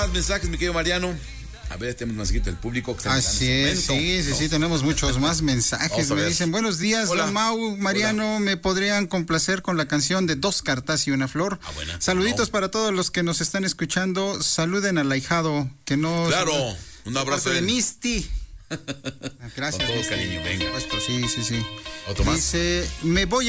Más mensajes, mi querido Mariano. A ver, tenemos un mensajito del público. Que Así es, sí, tenemos muchos más mensajes. Me dicen, buenos días, hola, don Mau, Mariano, hola. ¿Me podrían complacer con la canción de Dos cartas y una flor? Buena. Saluditos para todos los que nos están escuchando. Saluden al ahijado, que no... Claro, un abrazo de Misty. Gracias. Con todo cariño, venga. Por supuesto, sí. Otro más. Dice, me voy